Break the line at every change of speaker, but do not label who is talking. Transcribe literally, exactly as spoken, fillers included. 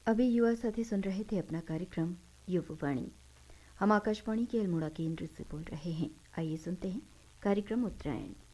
अभी युवा साथी सुन रहे थे अपना कार्यक्रम युववाणी। हम आकाशवाणी के अल्मोड़ा केंद्र से बोल रहे हैं। आइए सुनते हैं कार्यक्रम उत्तरायण।